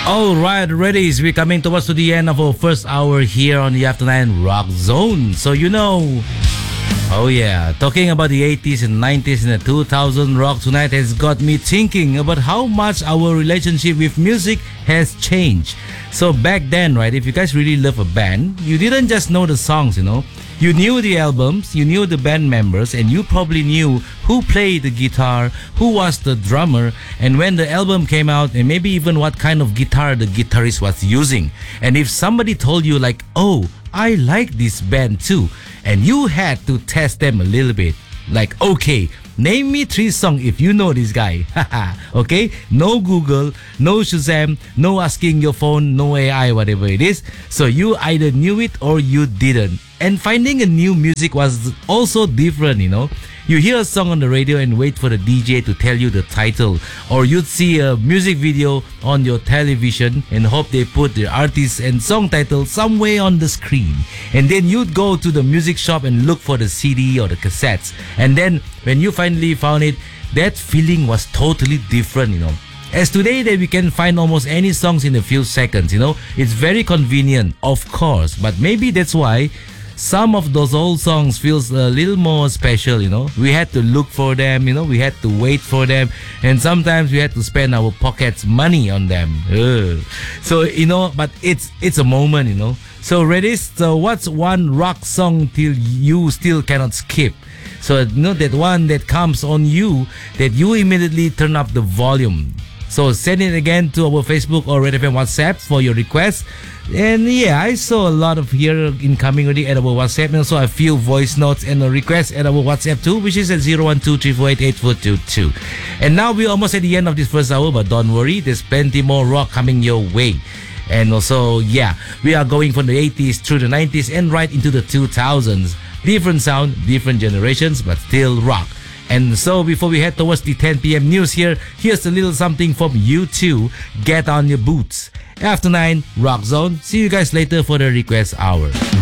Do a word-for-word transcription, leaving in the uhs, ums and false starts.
All right, ready. We're coming towards to the end of our first hour here on the After Nine Rock Zone. So you know, oh yeah, talking about the eighties and nineties and the two thousands rock tonight has got me thinking about how much our relationship with music has changed. So back then, right, if you guys really love a band, you didn't just know the songs, you know. You knew the albums, you knew the band members, and you probably knew who played the guitar, who was the drummer, and when the album came out, and maybe even what kind of guitar the guitarist was using. And if somebody told you like, oh, I like this band too, and you had to test them a little bit, like, okay, name me three songs if you know this guy. Okay? No Google, no Shazam, no asking your phone, no A I, whatever it is. So you either knew it or you didn't. And finding a new music was also different, you know. You hear a song on the radio and wait for the D J to tell you the title. Or you'd see a music video on your television and hope they put the artist and song title somewhere on the screen. And then you'd go to the music shop and look for the C D or the cassettes. And then when you finally found it, that feeling was totally different, you know. As today that we can find almost any songs in a few seconds, you know. It's very convenient, of course. But maybe that's why some of those old songs feels a little more special, you know. We had to look for them, you know. We had to wait for them. And sometimes we had to spend our pockets money on them. Ugh. So, you know, but it's it's a moment, you know. So, ready? So, what's one rock song till you still cannot skip? So, you know, that one that comes on you that you immediately turn up the volume. So, send it again to our Facebook or Red F M WhatsApp for your request. And yeah, I saw a lot of here incoming already at our WhatsApp, and also a few voice notes and a request at our WhatsApp too, which is at zero one two three four eight eight four two two. And now we're almost at the end of this first hour, but don't worry, there's plenty more rock coming your way. And also, yeah, we are going from the eighties through the nineties and right into the two thousands. Different sound, different generations, but still rock. And so before we head towards the ten p.m. news here, here's a little something from U two, Get On Your Boots. After nine, Rock Zone. See you guys later for the request hour.